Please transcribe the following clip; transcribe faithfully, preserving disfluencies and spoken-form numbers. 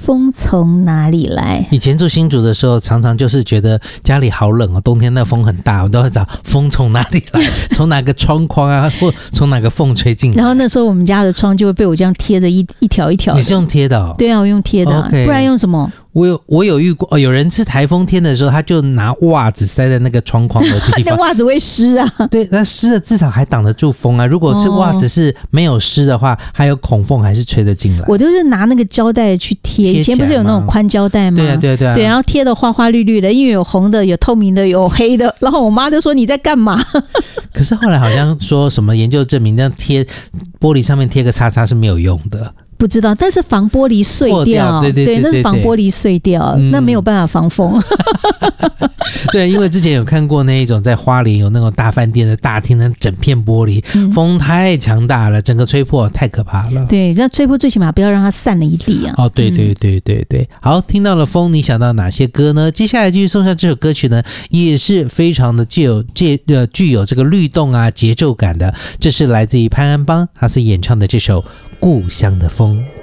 风从哪里来？ 以前住新竹的时候，常常就是觉得家里好冷哦，冬天那风很大，我都会找风从哪里来，从哪个窗框啊，或从哪个缝吹进来。 然后那时候我们家的窗就会被我这样贴着一一条一条的。 你是用贴的哦？ 对啊，我用贴的、啊 okay 不然用什么？ 我有我有遇过、哦、有人是台风天的时候，他就拿袜子塞在那个窗框的地那方， 袜子会湿啊。 对，那湿了至少还挡得住风啊。如果是袜子是没有湿的话，还有孔缝还是吹得进来。 我就是拿那个胶带去贴，以前不是有那种宽胶带吗？ 对啊对啊对啊， 对，然后贴的花花绿绿的，因为有红的、有透明的、有黑的。然后我妈就说你在干嘛？ 可是后来好像说什么研究证明，那贴玻璃上面贴个叉叉是没有用的。 不知道，但是防玻璃碎掉， 对对 对, 对, 对, 对， 那是防玻璃碎掉， 嗯、 那没有办法防风。 对，因为之前有看过那一种在花莲有那种大饭店的大厅的整片玻璃、嗯，风太强大了，整个吹破太可怕了。 对，那吹破最起码不要让它散了一地啊。 哦，对对对对对，嗯、好，听到了风，你想到哪些歌呢？接下来继续送上这首歌曲呢，也是非常的具有具呃具有这个律动啊节奏感的，这是来自于潘安邦，他是演唱的这首《故乡的风》。